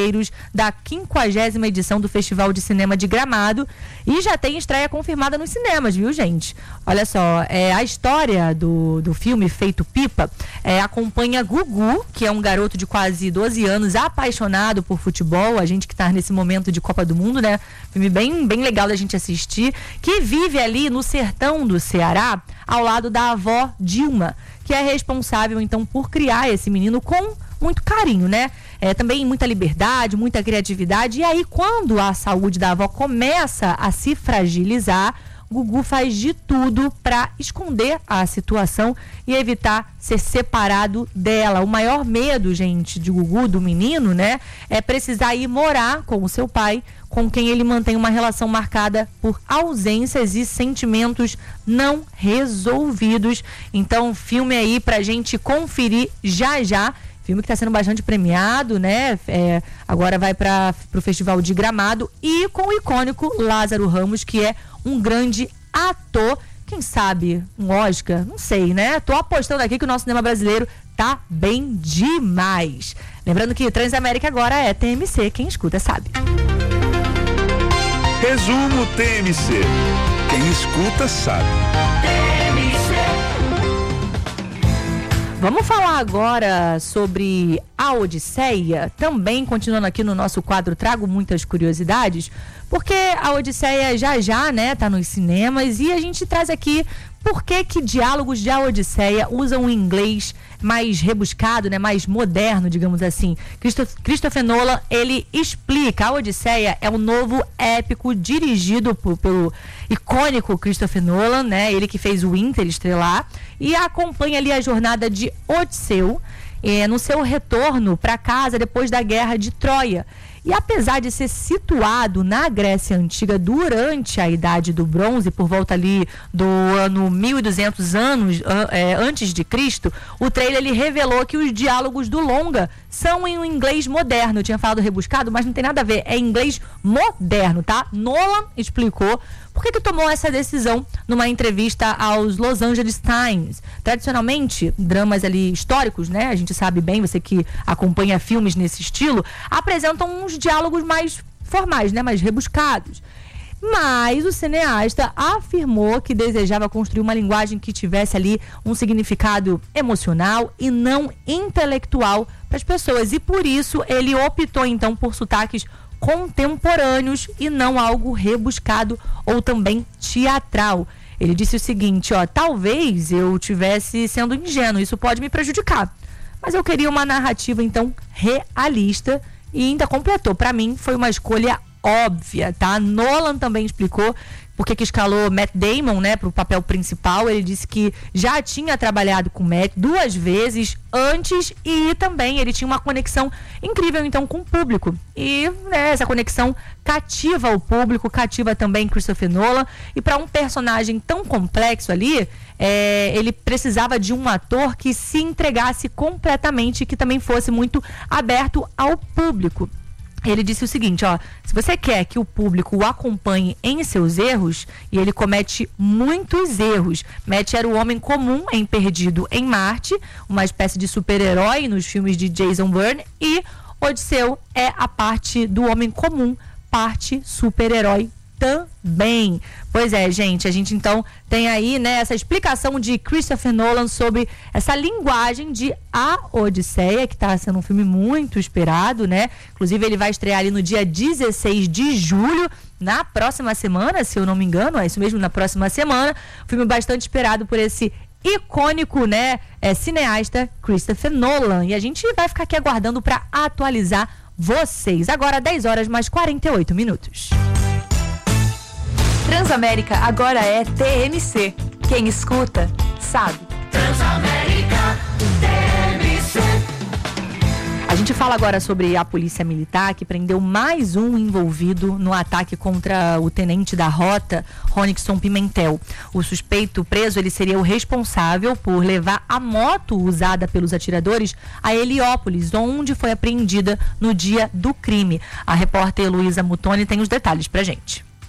brasileiros da 50ª edição do Festival de Cinema de Gramado e já tem estreia confirmada nos cinemas, viu, gente? Olha só, a história do filme Feito Pipa acompanha Gugu, que é um garoto de quase 12 anos apaixonado por futebol, a gente que tá nesse momento de Copa do Mundo, né? Filme bem legal da gente assistir, que vive ali no sertão do Ceará, ao lado da avó Dilma, que é responsável então por criar esse menino com muito carinho, né? Também muita liberdade, muita criatividade. E aí, quando a saúde da avó começa a se fragilizar, Gugu faz de tudo para esconder a situação e evitar ser separado dela. O maior medo, gente, de Gugu, do menino, né, é precisar ir morar com o seu pai, com quem ele mantém uma relação marcada por ausências e sentimentos não resolvidos. Então, filme aí pra gente conferir já. Filme que está sendo bastante premiado, né? Agora vai para o Festival de Gramado e com o icônico Lázaro Ramos, que é um grande ator. Quem sabe um Oscar? Não sei, né? Tô apostando aqui que o nosso cinema brasileiro tá bem demais. Lembrando que Transamérica agora é TMC. Quem escuta sabe. Resumo TMC. Quem escuta sabe. Vamos falar agora sobre A Odisseia, também continuando aqui no nosso quadro Trago Muitas Curiosidades, porque A Odisseia já, né, tá nos cinemas e a gente traz aqui por que diálogos de A Odisseia usam um inglês mais rebuscado, né, mais moderno, digamos assim. Christopher Nolan, ele explica, A Odisseia é um novo épico dirigido pelo icônico Christopher Nolan, né, ele que fez o Interestelar, e acompanha ali a jornada de Odisseu no seu retorno para casa depois da Guerra de Troia. E apesar de ser situado na Grécia Antiga durante a Idade do Bronze, por volta ali do ano 1200 anos antes de Cristo, o trailer ele revelou que os diálogos do longa são em um inglês moderno. Eu tinha falado rebuscado, mas não tem nada a ver, é inglês moderno, tá? Nolan explicou por que tomou essa decisão numa entrevista aos Los Angeles Times. Tradicionalmente, dramas ali históricos, né? A gente sabe bem, você que acompanha filmes nesse estilo, apresentam uns diálogos mais formais, né? Mais rebuscados. Mas o cineasta afirmou que desejava construir uma linguagem que tivesse ali um significado emocional e não intelectual para as pessoas. E por isso ele optou então por sotaques contemporâneos e não algo rebuscado ou também teatral. Ele disse o seguinte, talvez eu tivesse sendo ingênuo, isso pode me prejudicar, mas eu queria uma narrativa então realista e ainda completou, para mim foi uma escolha óbvia, tá? Nolan também explicou porque que escalou Matt Damon, né, para o papel principal. Ele disse que já tinha trabalhado com Matt 2 vezes antes e também ele tinha uma conexão incrível então com o público. E né, essa conexão cativa o público, cativa também Christopher Nolan. E para um personagem tão complexo ali, ele precisava de um ator que se entregasse completamente e que também fosse muito aberto ao público. Ele disse o seguinte, se você quer que o público o acompanhe em seus erros, e ele comete muitos erros. Matt era o homem comum em Perdido em Marte, uma espécie de super-herói nos filmes de Jason Bourne, e Odisseu é a parte do homem comum, parte super-herói também. Pois é, gente, a gente então tem aí, né, essa explicação de Christopher Nolan sobre essa linguagem de A Odisseia, que está sendo um filme muito esperado, né? Inclusive ele vai estrear ali no dia 16 de julho, na próxima semana, se eu não me engano, é isso mesmo, na próxima semana. Filme bastante esperado por esse icônico, né, cineasta Christopher Nolan. E a gente vai ficar aqui aguardando para atualizar vocês. Agora 10 horas mais 48 minutos. Transamérica agora é TMC. Quem escuta, sabe. Transamérica TMC. A gente fala agora sobre a polícia militar que prendeu mais um envolvido no ataque contra o tenente da rota, Ronixon Pimentel. O suspeito preso, ele seria o responsável por levar a moto usada pelos atiradores a Heliópolis, onde foi apreendida no dia do crime. A repórter Luísa Mutoni tem os detalhes pra gente.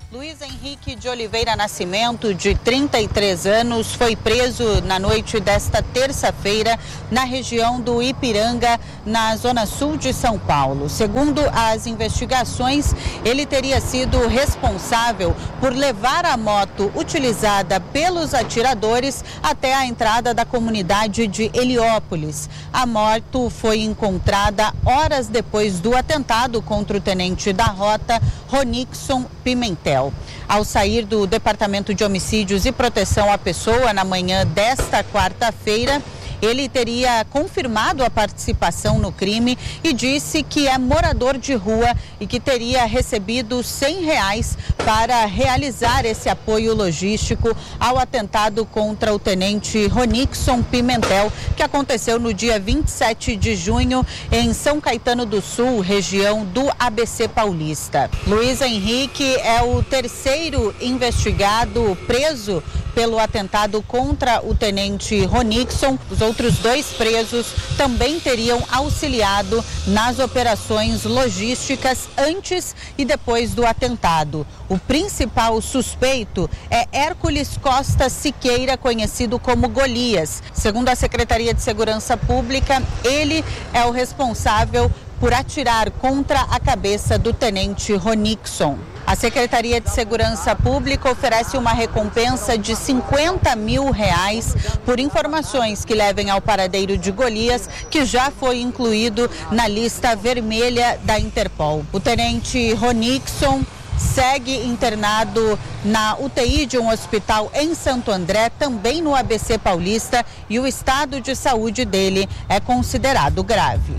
Luiz Henrique de Oliveira Nascimento, de 33 anos, foi preso na noite desta terça-feira na região do Ipiranga, na zona sul de São Paulo. Segundo as investigações, ele teria sido responsável por levar a moto utilizada pelos atiradores até a entrada da comunidade de Heliópolis. A moto foi encontrada horas depois do atentado contra o tenente da rota, Ronixon Pimentel. Ao sair do Departamento de Homicídios e Proteção à Pessoa na manhã desta quarta-feira, ele teria confirmado a participação no crime e disse que é morador de rua e que teria recebido R$100 para realizar esse apoio logístico ao atentado contra o tenente Ronixon Pimentel, que aconteceu no dia 27 de junho em São Caetano do Sul, região do ABC Paulista. Luiz Henrique é o terceiro investigado preso pelo atentado contra o tenente Ronixon. Os outros 2 presos também teriam auxiliado nas operações logísticas antes e depois do atentado. O principal suspeito é Hércules Costa Siqueira, conhecido como Golias. Segundo a Secretaria de Segurança Pública, ele é o responsável por atirar contra a cabeça do tenente Ronixon. A Secretaria de Segurança Pública oferece uma recompensa de R$50 mil por informações que levem ao paradeiro de Golias, que já foi incluído na lista vermelha da Interpol. O tenente Ronixon segue internado na UTI de um hospital em Santo André, também no ABC Paulista, e o estado de saúde dele é considerado grave.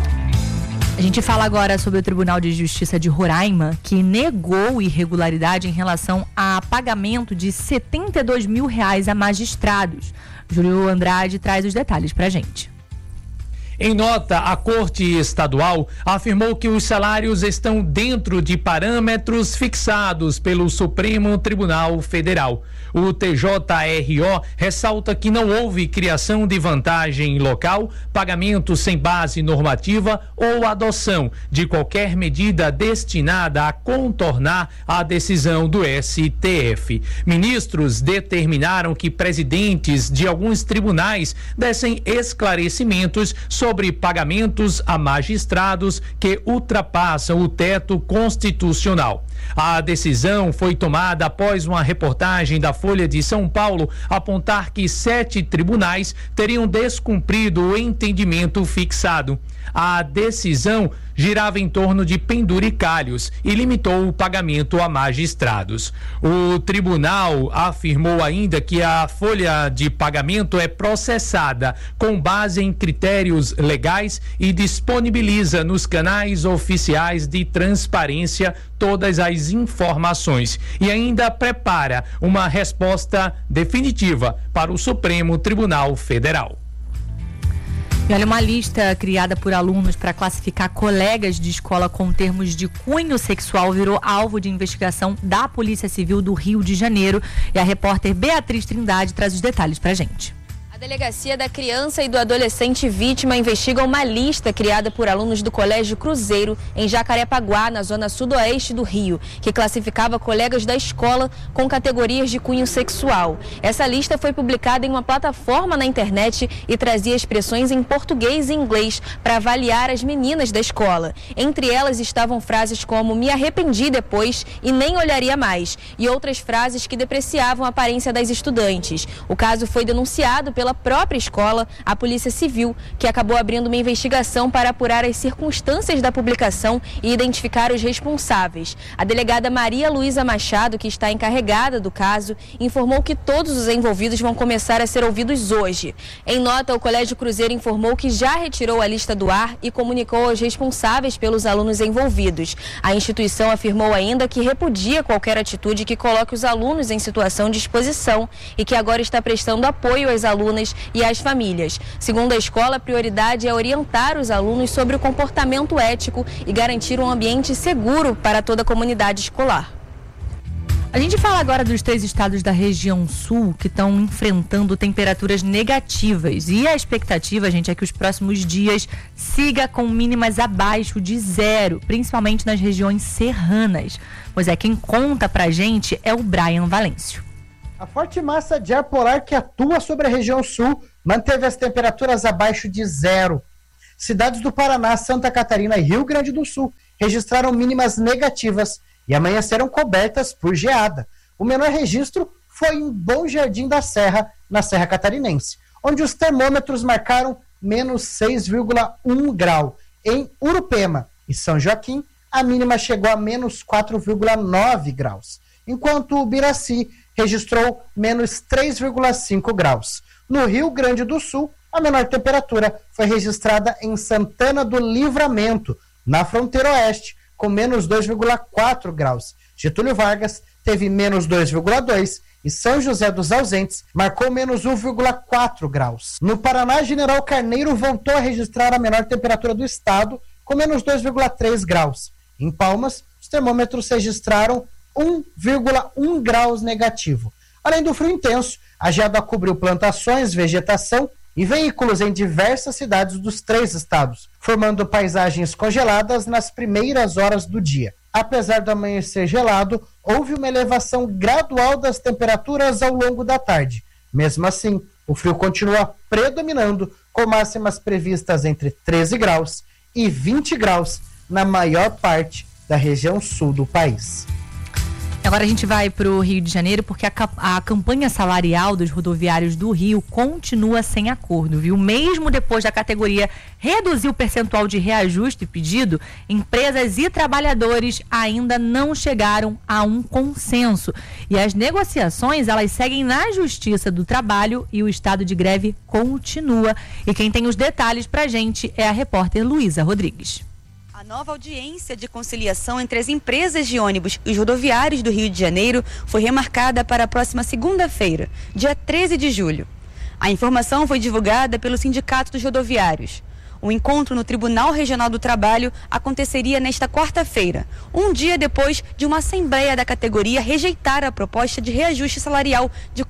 A gente fala agora sobre o Tribunal de Justiça de Roraima, que negou irregularidade em relação a pagamento de R$72 mil a magistrados. Júlio Andrade traz os detalhes pra gente. Em nota, a Corte Estadual afirmou que os salários estão dentro de parâmetros fixados pelo Supremo Tribunal Federal. O TJRO ressalta que não houve criação de vantagem local, pagamento sem base normativa ou adoção de qualquer medida destinada a contornar a decisão do STF. Ministros determinaram que presidentes de alguns tribunais dessem esclarecimentos sobre pagamentos a magistrados que ultrapassam o teto constitucional. A decisão foi tomada após uma reportagem da Folha de São Paulo apontar que 7 tribunais teriam descumprido o entendimento fixado. A decisão girava em torno de penduricalhos e limitou o pagamento a magistrados. O tribunal afirmou ainda que a folha de pagamento é processada com base em critérios legais e disponibiliza nos canais oficiais de transparência todas as informações e ainda prepara uma resposta definitiva para o Supremo Tribunal Federal. E olha, uma lista criada por alunos para classificar colegas de escola com termos de cunho sexual virou alvo de investigação da Polícia Civil do Rio de Janeiro. E a repórter Beatriz Trindade traz os detalhes pra gente. A Delegacia da Criança e do Adolescente Vítima investiga uma lista criada por alunos do Colégio Cruzeiro, em Jacarepaguá, na zona sudoeste do Rio, que classificava colegas da escola com categorias de cunho sexual. Essa lista foi publicada em uma plataforma na internet e trazia expressões em português e inglês para avaliar as meninas da escola. Entre elas estavam frases como "me arrependi depois" e "nem olharia mais", e outras frases que depreciavam a aparência das estudantes. O caso foi denunciado pela própria escola, a Polícia Civil, que acabou abrindo uma investigação para apurar as circunstâncias da publicação e identificar os responsáveis. A delegada Maria Luísa Machado, que está encarregada do caso, informou que todos os envolvidos vão começar a ser ouvidos hoje. Em nota, o Colégio Cruzeiro informou que já retirou a lista do ar e comunicou aos responsáveis pelos alunos envolvidos. A instituição afirmou ainda que repudia qualquer atitude que coloque os alunos em situação de exposição e que agora está prestando apoio às alunas e às famílias. Segundo a escola, a prioridade é orientar os alunos sobre o comportamento ético e garantir um ambiente seguro para toda a comunidade escolar. A gente fala agora dos 3 estados da região sul que estão enfrentando temperaturas negativas. E a expectativa, gente, é que os próximos dias siga com mínimas abaixo de 0, principalmente nas regiões serranas. Pois é, quem conta pra gente é o Brian Valêncio. A forte massa de ar polar que atua sobre a região sul manteve as temperaturas abaixo de 0. Cidades do Paraná, Santa Catarina e Rio Grande do Sul registraram mínimas negativas e amanheceram cobertas por geada. O menor registro foi em Bom Jardim da Serra, na Serra Catarinense, onde os termômetros marcaram menos 6,1 grau. Em Urupema e São Joaquim, a mínima chegou a menos 4,9 graus, enquanto o Biraci registrou menos 3,5 graus. No Rio Grande do Sul, a menor temperatura foi registrada em Santana do Livramento, na fronteira oeste, com menos 2,4 graus. Getúlio Vargas teve menos 2,2 e São José dos Ausentes marcou menos 1,4 graus. No Paraná, General Carneiro voltou a registrar a menor temperatura do estado, com menos 2,3 graus. Em Palmas, os termômetros registraram 1,1 graus negativo. Além do frio intenso, a geada cobriu plantações, vegetação e veículos em diversas cidades dos 3 estados, formando paisagens congeladas nas primeiras horas do dia. Apesar do amanhecer gelado, houve uma elevação gradual das temperaturas ao longo da tarde. Mesmo assim, o frio continua predominando, com máximas previstas entre 13 graus e 20 graus na maior parte da região sul do país. Agora a gente vai para o Rio de Janeiro porque a campanha salarial dos rodoviários do Rio continua sem acordo, viu? Mesmo depois da categoria reduzir o percentual de reajuste pedido, empresas e trabalhadores ainda não chegaram a um consenso. E as negociações, elas seguem na Justiça do Trabalho e o estado de greve continua. E quem tem os detalhes para a gente é a repórter Luísa Rodrigues. A nova audiência de conciliação entre as empresas de ônibus e os rodoviários do Rio de Janeiro foi remarcada para a próxima segunda-feira, dia 13 de julho. A informação foi divulgada pelo Sindicato dos Rodoviários. O encontro no Tribunal Regional do Trabalho aconteceria nesta quarta-feira, um dia depois de uma assembleia da categoria rejeitar a proposta de reajuste salarial de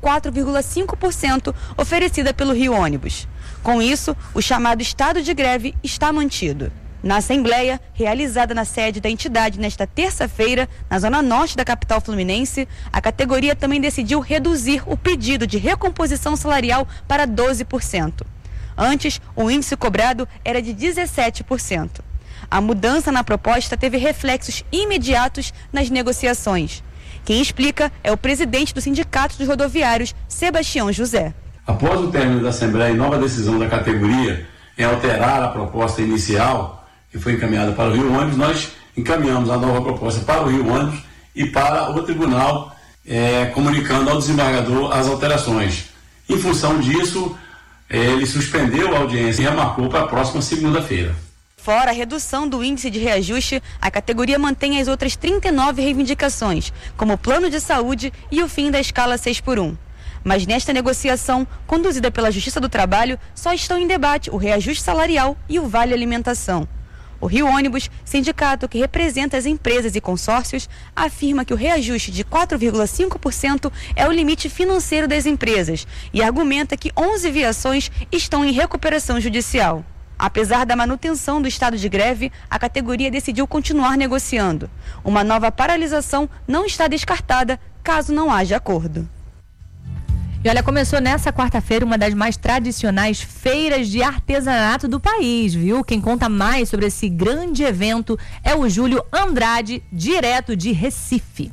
4,5% oferecida pelo Rio Ônibus. Com isso, o chamado estado de greve está mantido. Na assembleia, realizada na sede da entidade nesta terça-feira, na zona norte da capital fluminense, a categoria também decidiu reduzir o pedido de recomposição salarial para 12%. Antes, o índice cobrado era de 17%. A mudança na proposta teve reflexos imediatos nas negociações. Quem explica é o presidente do Sindicato dos Rodoviários, Sebastião José. Após o término da assembleia, nova decisão da categoria em alterar a proposta inicial que foi encaminhada para o Rio Ônibus, nós encaminhamos a nova proposta para o Rio Ônibus e para o tribunal, comunicando ao desembargador as alterações. Em função disso, ele suspendeu a audiência e remarcou para a próxima segunda-feira. Fora a redução do índice de reajuste, a categoria mantém as outras 39 reivindicações, como o plano de saúde e o fim da escala 6x1. Mas nesta negociação, conduzida pela Justiça do Trabalho, só estão em debate o reajuste salarial e o vale alimentação. O Rio Ônibus, sindicato que representa as empresas e consórcios, afirma que o reajuste de 4,5% é o limite financeiro das empresas e argumenta que 11 viações estão em recuperação judicial. Apesar da manutenção do estado de greve, a categoria decidiu continuar negociando. Uma nova paralisação não está descartada caso não haja acordo. E olha, começou nessa quarta-feira uma das mais tradicionais feiras de artesanato do país, viu? Quem conta mais sobre esse grande evento é o Júlio Andrade, direto de Recife.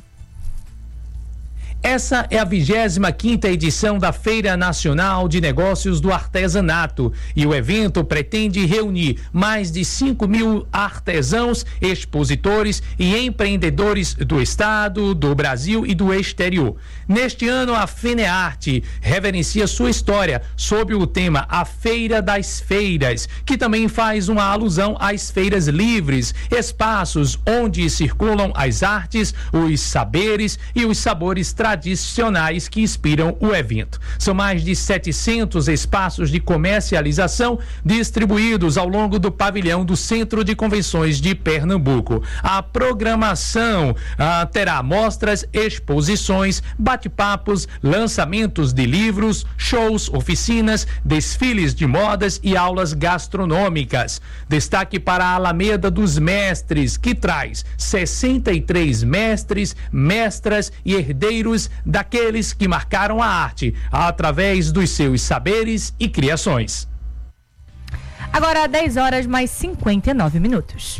Essa é a 25ª edição da Feira Nacional de Negócios do Artesanato e o evento pretende reunir mais de 5.000 artesãos, expositores e empreendedores do estado, do Brasil e do exterior. Neste ano, a FENEARTE reverencia sua história sob o tema A Feira das Feiras, que também faz uma alusão às feiras livres, espaços onde circulam as artes, os saberes e os sabores tradicionais tradicionais que inspiram o evento. São mais de 700 espaços de comercialização distribuídos ao longo do pavilhão do Centro de Convenções de Pernambuco. A programação terá mostras, exposições, bate-papos, lançamentos de livros, shows, oficinas, desfiles de modas e aulas gastronômicas. Destaque para a Alameda dos Mestres, que traz 63 mestres, mestras e herdeiros daqueles que marcaram a arte através dos seus saberes e criações. Agora 10 horas mais 59 minutos.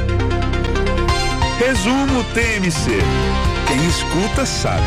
Resumo TMC. Quem escuta sabe.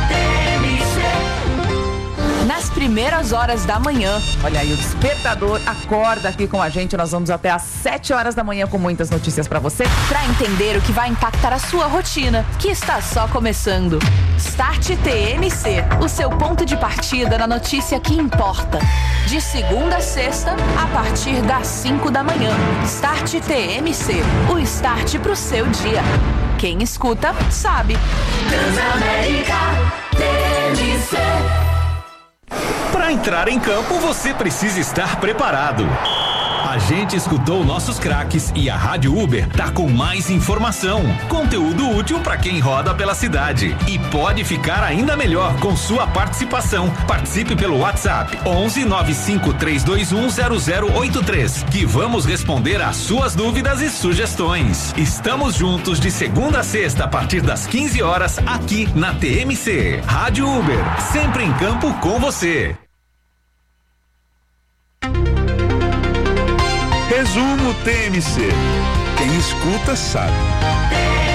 Nas primeiras horas da manhã. Olha aí, o despertador acorda aqui com a gente. Nós vamos até às 7 horas da manhã com muitas notícias pra você, pra entender o que vai impactar a sua rotina, que está só começando. Start TMC, o seu ponto de partida na notícia que importa. De segunda a sexta, a partir das 5 da manhã. Start TMC, o start pro seu dia. Quem escuta, sabe. Transamérica TMC. Para entrar em campo, você precisa estar preparado. A gente escutou nossos craques e a Rádio Uber tá com mais informação, conteúdo útil para quem roda pela cidade. E pode ficar ainda melhor com sua participação. Participe pelo WhatsApp 11 95 321 0083, que vamos responder às suas dúvidas e sugestões. Estamos juntos de segunda a sexta a partir das 15 horas aqui na TMC. Rádio Uber, sempre em campo com você. Resumo TMC. Quem escuta sabe.